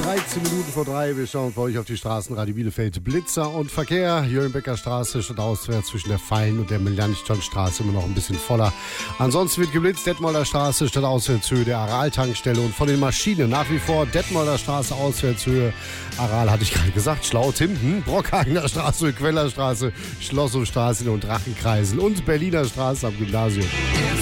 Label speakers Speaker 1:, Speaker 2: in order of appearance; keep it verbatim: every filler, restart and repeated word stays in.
Speaker 1: dreizehn Minuten vor drei. Wir schauen für euch auf die Straßen. Radio Bielefeld, Blitzer und Verkehr. Jürgenbecker Straße statt auswärts zwischen der Fein- und der Melanchthon-Straße immer noch ein bisschen voller. Ansonsten wird geblitzt Detmolder Straße statt Auswärtshöhe der Aral-Tankstelle. Und von den Maschinen nach wie vor Detmolder Straße, Auswärtshöhe. Aral hatte ich gerade gesagt. Schlau, Tim. Hm? Brockhagener Straße, Quellerstraße, Schlosshofstraße und Drachenkreisel. Und Berliner Straße am Gymnasium.